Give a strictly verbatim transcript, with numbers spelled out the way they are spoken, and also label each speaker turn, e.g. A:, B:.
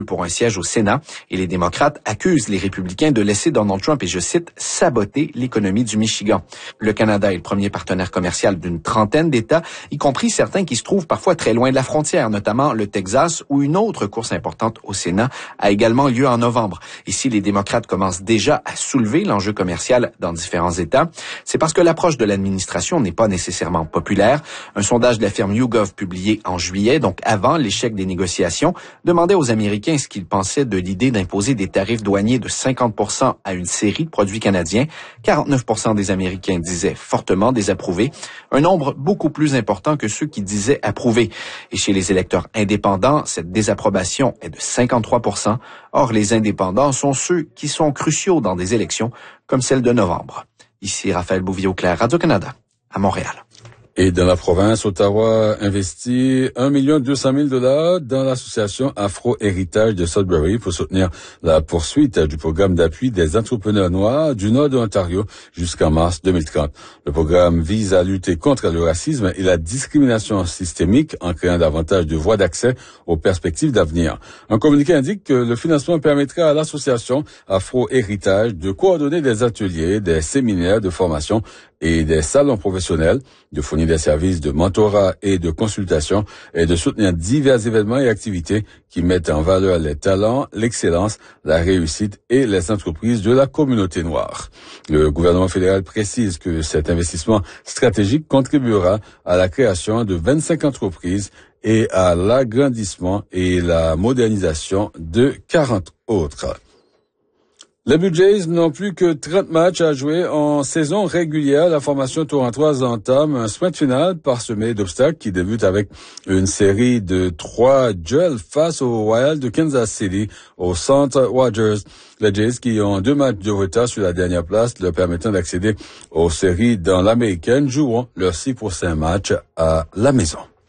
A: pour un siège au Sénat et les démocrates accusent les républicains de laisser Donald Trump, et je cite, saboter l'économie du Michigan. Le Canada est le premier partenaire commercial d'une trentaine d'États, y compris certains qui se trouvent parfois très loin de la frontière, notamment le Texas, où une autre course importante au Sénat a également lieu en novembre. Ici, les démocrates commencent déjà à soulever l'enjeu commercial dans différents États. C'est parce que l'approche de l'administration n'est pas nécessairement populaire. Un sondage de la firme YouGov publié en juillet, donc avant l'échec des négociations, demandait aux Américains ce qu'ils pensaient de l'idée d'imposer des tarifs douaniers de cinquante pour cent à une série de produits canadiens. quarante-neuf pour cent des Américains disaient fortement désapprouver, un nombre beaucoup plus important que ceux qui disaient approuver. Et chez les électeurs indépendants, cette désapprobation est de cinquante-trois pour cent. Or, les indépendants sont ceux qui sont cruciaux dans des élections comme celle de novembre. Ici Raphaël Bouvier-Auclair, Radio-Canada, à Montréal.
B: Et dans la province, Ottawa investit un million deux cent mille dollars dans l'association Afro-Héritage de Sudbury pour soutenir la poursuite du programme d'appui des entrepreneurs noirs du nord de l'Ontario jusqu'en mars deux mille trente. Le programme vise à lutter contre le racisme et la discrimination systémique en créant davantage de voies d'accès aux perspectives d'avenir. Un communiqué indique que le financement permettra à l'association Afro-Héritage de coordonner des ateliers, des séminaires de formation et des salons professionnels, de fournir des services de mentorat et de consultation et de soutenir divers événements et activités qui mettent en valeur les talents, l'excellence, la réussite et les entreprises de la communauté noire. Le gouvernement fédéral précise que cet investissement stratégique contribuera à la création de vingt-cinq entreprises et à l'agrandissement et la modernisation de quarante autres. Les Blue Jays n'ont plus que trente matchs à jouer en saison régulière. La formation torontoise entame un sprint final parsemé d'obstacles qui débute avec une série de trois duels face aux Wild de Kansas City au centre Rogers. Les Jays qui ont deux matchs de retard sur la dernière place, leur permettant d'accéder aux séries dans l'américaine, joueront leurs six prochains matchs à la maison.